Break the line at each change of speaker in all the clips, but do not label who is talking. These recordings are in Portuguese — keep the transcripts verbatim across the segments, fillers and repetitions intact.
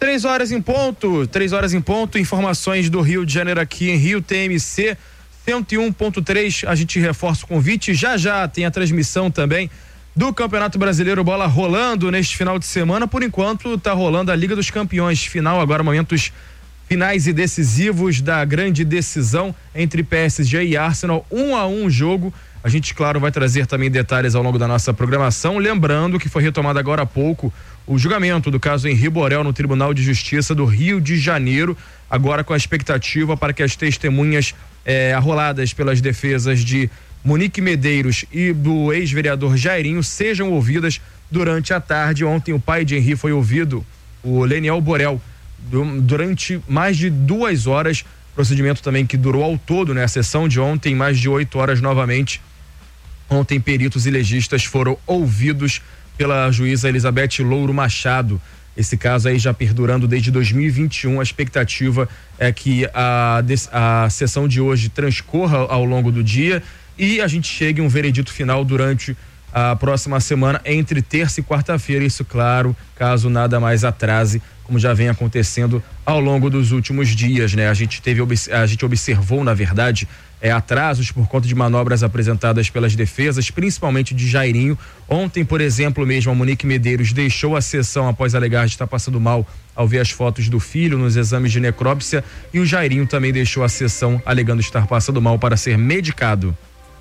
três horas em ponto, três horas em ponto, informações do Rio de Janeiro aqui em Rio, T M C cento e um ponto três, a gente reforça o convite, já já tem a transmissão também do Campeonato Brasileiro, bola rolando neste final de semana. Por enquanto tá rolando a Liga dos Campeões, final agora, momentos finais e decisivos da grande decisão entre P S G e Arsenal, um a um jogo. A gente, claro, vai trazer também detalhes ao longo da nossa programação, lembrando que foi retomado agora há pouco o julgamento do caso Henri Borel no Tribunal de Justiça do Rio de Janeiro, agora com a expectativa para que as testemunhas eh, arroladas pelas defesas de Monique Medeiros e do ex-vereador Jairinho sejam ouvidas durante a tarde. Ontem o pai de Henri foi ouvido, o Leniel Borel, durante mais de duas horas, procedimento também que durou ao todo, né? A sessão de ontem, mais de oito horas novamente. Ontem peritos e legistas foram ouvidos pela juíza Elizabeth Louro Machado. Esse caso aí já perdurando desde dois mil e vinte e um, a expectativa é que a, a sessão de hoje transcorra ao longo do dia e a gente chegue a um veredito final durante a próxima semana, entre terça e quarta-feira, isso claro, caso nada mais atrase, como já vem acontecendo ao longo dos últimos dias, né? A gente teve, a gente observou, na verdade, é, atrasos por conta de manobras apresentadas pelas defesas, principalmente de Jairinho. Ontem, por exemplo, mesmo a Monique Medeiros deixou a sessão após alegar de estar passando mal ao ver as fotos do filho nos exames de necrópsia, e o Jairinho também deixou a sessão alegando estar passando mal para ser medicado.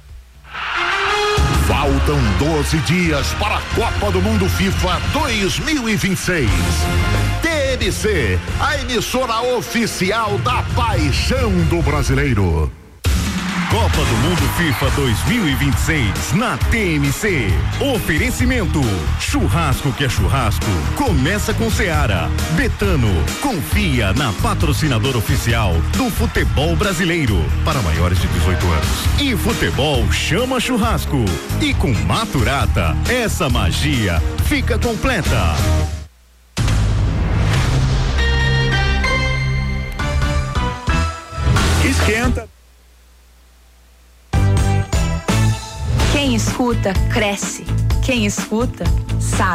Faltam doze dias para a Copa do Mundo FIFA dois mil e vinte e seis. T M C, a emissora oficial da paixão do brasileiro.
Copa do Mundo FIFA dois mil e vinte e seis na T M C. Oferecimento: churrasco que é churrasco. Começa com Seara. Betano, confia na patrocinadora oficial do futebol brasileiro para maiores de dezoito anos. E futebol chama churrasco. E com Maturata, essa magia fica completa.
Esquenta.
Quem escuta, cresce. Quem escuta, sabe.